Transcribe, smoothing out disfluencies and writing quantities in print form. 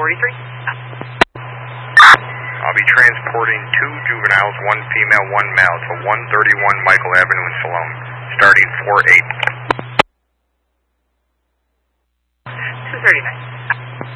I'll be transporting 2 juveniles, 1 female, 1 male to 131 Michael Avenue in Salome, starting 4-8.